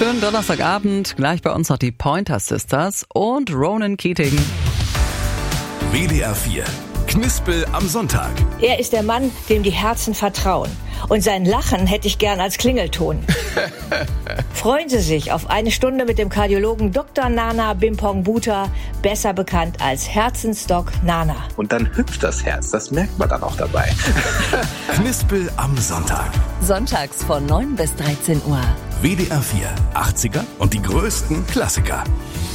Schönen Donnerstagabend. Gleich bei uns noch die Pointer Sisters und Ronan Keating. WDR 4. Knispel am Sonntag. Er ist der Mann, dem die Herzen vertrauen. Und sein Lachen hätte ich gern als Klingelton. Freuen Sie sich auf eine Stunde mit dem Kardiologen Dr. Nana Bimpong-Buta, besser bekannt als Herzensdoc Nana. Und dann hüpft das Herz, das merkt man dann auch dabei. Knispel am Sonntag. Sonntags von 9 bis 13 Uhr. WDR 4. 80er und die größten Klassiker.